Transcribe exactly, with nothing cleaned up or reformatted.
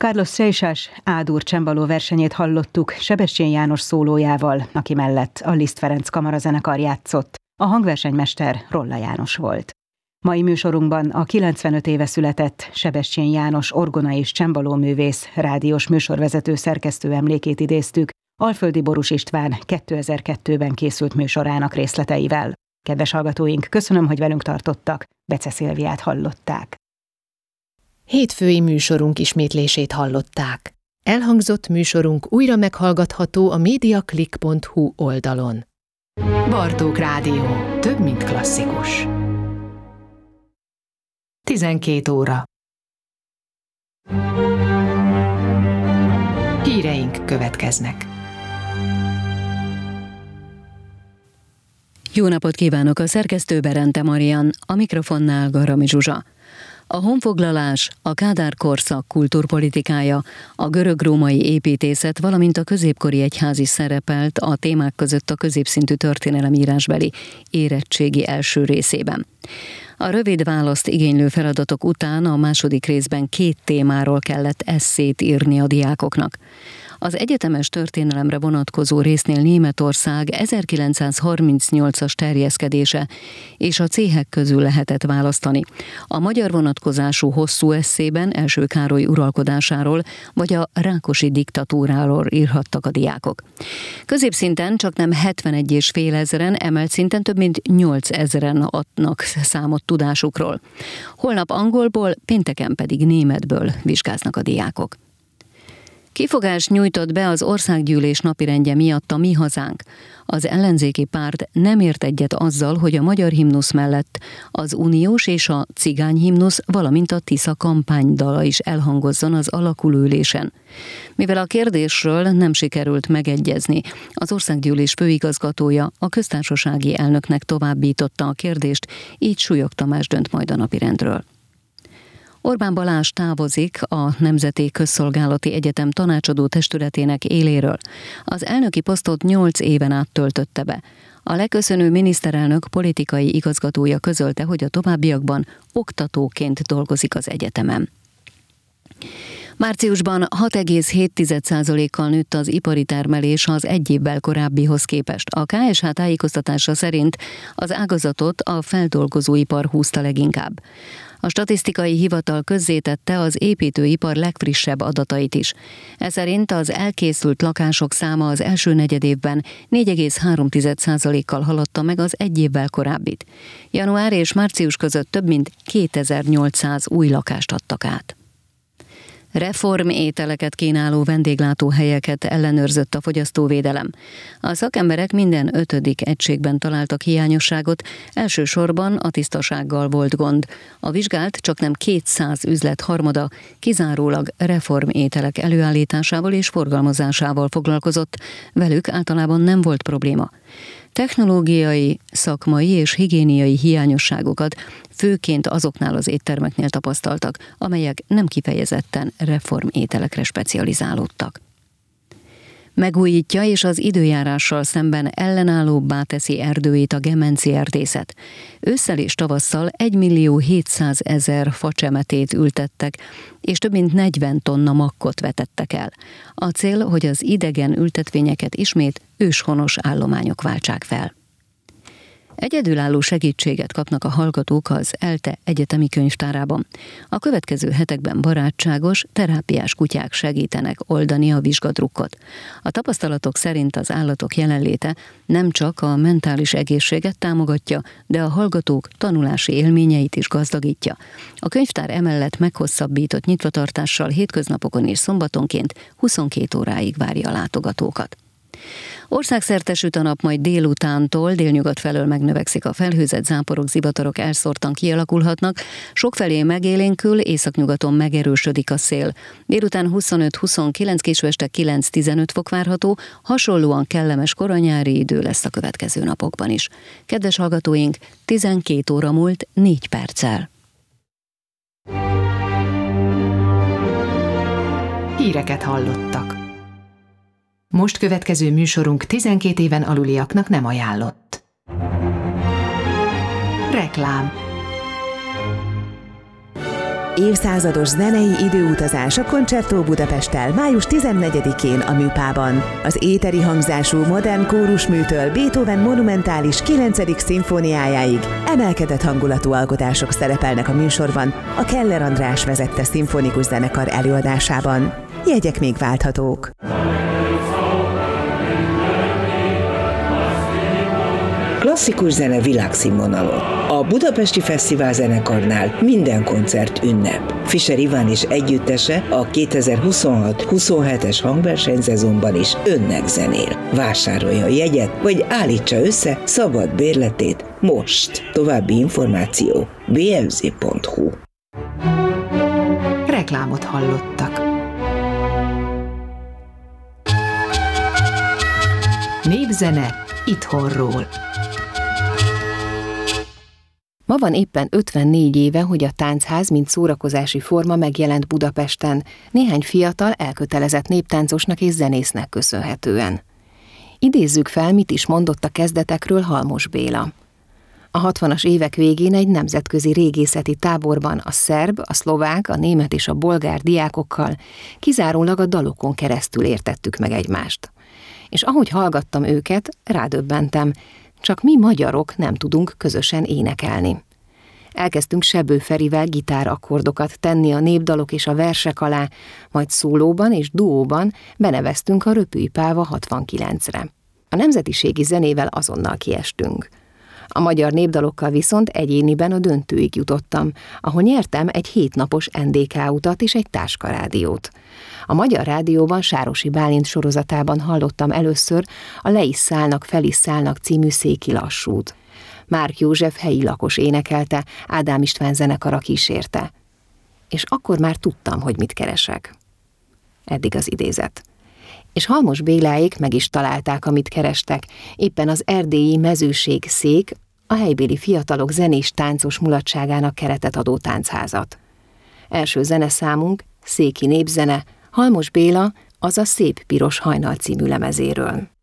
Carlos Seixas A-dur csembaló versenyét hallottuk Sebestyén János szólójával, aki mellett a Liszt Ferenc kamarazenekar játszott. A hangversenymester Rolla János volt. Mai műsorunkban a kilencvenöt éve született Sebestyén János orgona és csembaló művész, rádiós műsorvezető szerkesztő emlékét idéztük Alföldi Borús István kétezer-kettőben készült műsorának részleteivel. Kedves hallgatóink, köszönöm, hogy velünk tartottak. Bece Szilviát hallották. Hétfői műsorunk ismétlését hallották. Elhangzott műsorunk újra meghallgatható a mediaclick pont hu oldalon. Bartók Rádió. Több, mint klasszikus. tizenkét óra. Híreink következnek. Jó napot kívánok, a szerkesztő Berente Marian, a mikrofonnál Garami Zsuzsa. A honfoglalás, a Kádár korszak kultúrpolitikája, a görög-római építészet, valamint a középkori egyház is szerepelt a témák között a középszintű történelemírásbeli érettségi első részében. A rövid választ igénylő feladatok után a második részben két témáról kellett esszét írni a diákoknak. Az egyetemes történelemre vonatkozó résznél Németország ezerkilencszázharmincnyolcas terjeszkedése és a céhek közül lehetett választani. A magyar vonatkozású hosszú esszében Első Károly uralkodásáról vagy a Rákosi diktatúráról írhattak a diákok. Középszinten csaknem hetvenegy és fél ezeren, emelt szinten több mint nyolcezren adnak számot tudásukról. Holnap angolból, pénteken pedig németből vizsgáznak a diákok. Kifogást nyújtott be az országgyűlés napirendje miatt a Mi Hazánk. Az ellenzéki párt nem ért egyet azzal, hogy a magyar himnusz mellett az uniós és a cigány himnusz, valamint a Tisza kampánydala is elhangozzon az alakulóülésen. Mivel a kérdésről nem sikerült megegyezni, az országgyűlés főigazgatója a köztársasági elnöknek továbbította a kérdést, így Súlyog Tamás dönt majd a napirendről. Orbán Balázs távozik a Nemzeti Közszolgálati Egyetem tanácsadó testületének éléről. Az elnöki posztot nyolc éven át töltötte be. A leköszönő miniszterelnök politikai igazgatója közölte, hogy a továbbiakban oktatóként dolgozik az egyetemen. Márciusban hat egész hét százalékkal nőtt az ipari termelés az egy évvel korábbihoz képest. A ká es há tájékoztatása szerint az ágazatot a feldolgozóipar húzta leginkább. A statisztikai hivatal közzétette az építőipar legfrissebb adatait is. Ez szerint az elkészült lakások száma az első negyedévben négy egész három százalékkal haladta meg az egy évvel korábbit. Január és március között több mint kétezer-nyolcszáz új lakást adtak át. Reformételeket kínáló vendéglátóhelyeket ellenőrzött a fogyasztóvédelem. A szakemberek minden ötödik egységben találtak hiányosságot, elsősorban a tisztasággal volt gond. A vizsgált csaknem kétszáz üzlet harmada kizárólag reformételek előállításával és forgalmazásával foglalkozott, velük általában nem volt probléma. Technológiai, szakmai és higiéniai hiányosságokat főként azoknál az éttermeknél tapasztaltak, amelyek nem kifejezetten reformételekre specializálódtak. Megújítja és az időjárással szemben ellenállóbbá teszi erdőit a gemenci erdészet. Ősszel és tavasszal egymillió hétszázezer facsemetét ültettek, és több mint negyven tonna makkot vetettek el. A cél, hogy az idegen ültetvényeket ismét őshonos állományok váltsák fel. Egyedülálló segítséget kapnak a hallgatók az ELTE egyetemi könyvtárában. A következő hetekben barátságos, terápiás kutyák segítenek oldani a vizsgadrukkot. A tapasztalatok szerint az állatok jelenléte nem csak a mentális egészséget támogatja, de a hallgatók tanulási élményeit is gazdagítja. A könyvtár emellett meghosszabbított nyitvatartással hétköznapokon és szombatonként huszonkét óráig várja a látogatókat. Országszerte süt a nap, majd délutántól délnyugat felől megnövekszik a felhőzet, záporok, zivatarok elszórtan kialakulhatnak, sokfelé megélénkül, északnyugaton megerősödik a szél. Délután huszonöt-huszonkilenc, késő este kilenc-tizenöt fok várható, hasonlóan kellemes koranyári idő lesz a következő napokban is. Kedves hallgatóink, tizenkét óra múlt négy perccel. Híreket hallottak. Most következő műsorunk tizenkét éven aluliaknak nem ajánlott. Reklám. Évszázados zenei időutazás a Concerto Budapesttel május tizennegyedikén a Műpában. Az éteri hangzású modern kórusműtől Beethoven monumentális kilencedik szimfóniájáig emelkedett hangulatú alkotások szerepelnek a műsorban a Keller András vezette szimfonikus zenekar előadásában. Jegyek még válthatók. Klasszikus zene világszínvonalon. A Budapesti Fesztivál Zenekarnál minden koncert ünnep. Fischer Iván és együttese a kétezer-huszonhat huszonhetes hangversenyszezonban is önnek zenél. Vásárolja a jegyet, vagy állítsa össze szabad bérletét most. További információ bé ef zé pont hu. Reklámot hallottak. Népzene itthonról. Ma van éppen ötvennégy éve, hogy a táncház, mint szórakozási forma megjelent Budapesten, néhány fiatal, elkötelezett néptáncosnak és zenésznek köszönhetően. Idézzük fel, mit is mondott a kezdetekről Halmos Béla. A hatvanas évek végén egy nemzetközi régészeti táborban a szerb, a szlovák, a német és a bolgár diákokkal kizárólag a dalokon keresztül értettük meg egymást. És ahogy hallgattam őket, rádöbbentem, csak mi magyarok nem tudunk közösen énekelni. Elkezdtünk Sebő Ferivel gitárakkordokat tenni a népdalok és a versek alá, majd szólóban és duóban beneveztünk a Röpülypálva hatvankilencre. A nemzetiségi zenével azonnal kiestünk. A magyar népdalokkal viszont egyéniben a döntőig jutottam, ahol nyertem egy hétnapos en dé ká utat és egy táskarádiót. A Magyar Rádióban Sárosi Bálint sorozatában hallottam először a Le is szállnak, fel is szállnak című széki lassút. Márk József helyi lakos énekelte, Ádám István zenekara kísérte. És akkor már tudtam, hogy mit keresek. Eddig az idézet. És Halmos Béláék meg is találták, amit kerestek, éppen az erdélyi mezőség szék, a helybéli fiatalok zenés táncos mulatságának keretet adó táncházat. Első zeneszámunk, széki népzene, Halmos Béla, az a Szép piros hajnal című lemezéről.